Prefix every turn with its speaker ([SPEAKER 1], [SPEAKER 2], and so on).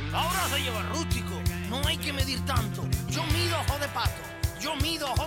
[SPEAKER 1] Ahora se lleva rústico, no hay que medir tanto. Yo mido ojo de pato, yo mido ojo